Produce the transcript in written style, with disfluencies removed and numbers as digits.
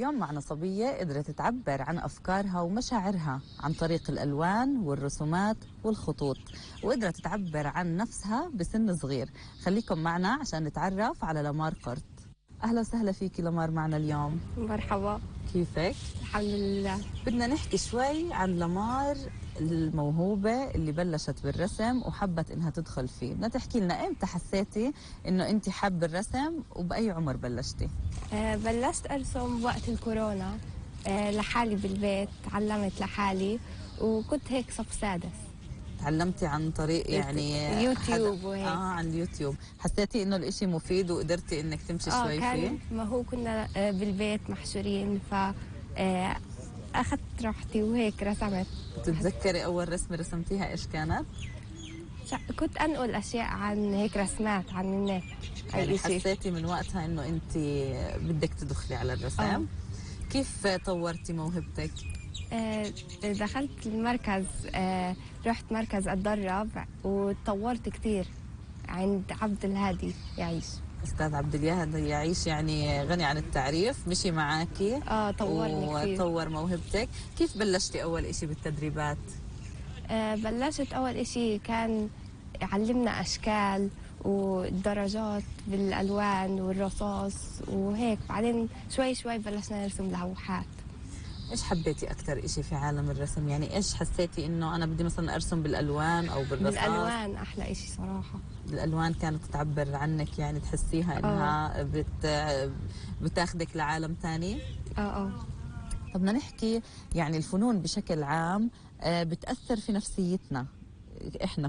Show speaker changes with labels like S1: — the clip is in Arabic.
S1: اليوم معنا صبية قدرت تعبر عن أفكارها ومشاعرها عن طريق الألوان والرسومات والخطوط، وقدرت تعبر عن نفسها بسن صغير. خليكم معنا عشان نتعرف على لمار قرط. أهلا وسهلا فيكي لمار معنا اليوم.
S2: مرحبا.
S1: كيفك؟
S2: الحمد لله.
S1: بدنا نحكي شوي عن لمار الموهوبة اللي بلشت بالرسم وحبت إنها تدخل فيه. بدنا تحكي لنا إمتى حسيتي إنه أنت حب الرسم وبأي عمر بلشتي؟
S2: بلشت أرسم وقت الكورونا لحالي بالبيت، تعلمت لحالي وكنت هيك صف سادس.
S1: تعلمتي عن طريق يعني
S2: يوتيوب وهيك.
S1: عن اليوتيوب. حسيتي إنه الإشي مفيد وقدرتي إنك تمشي شوي فيه؟
S2: ما هو كنا بالبيت محشورين، ف أخذت راحتي وهيك رسمت.
S1: تتذكري أول رسمة رسمتيها إيش كانت؟
S2: كنت أنقل أشياء عن هيك رسمات عن النت.
S1: يعني حسيتي من وقتها إنه أنت بدك تدخلي على الرسم؟ كيف طورتي موهبتك؟
S2: دخلت المركز، رحت مركز أتدرب وتطورت كتير عند عبد الهادي يعيش.
S1: أستاذ عبد الهادي يعيش يعني غني عن التعريف، مشي معاكي
S2: طورني كتير
S1: وطور موهبتك. كيف بلشتي أول إشي بالتدريبات؟
S2: بلشت أول إشي كان علمنا أشكال والدرجات بالألوان والرصاص وهيك، بعدين شوي شوي بلشنا نرسم لوحات.
S1: إيش حبيتي أكتر إشي في عالم الرسم؟ يعني إيش حسيتي إنه أنا بدي مثلا أرسم بالألوان أو بالرصاص؟
S2: بالألوان أحلى إشي صراحة.
S1: الألوان كانت تعبر عنك، يعني تحسيها إنها بتاخدك لعالم تاني؟ طب بدنا نحكي يعني الفنون بشكل عام بتأثر في نفسيتنا إحنا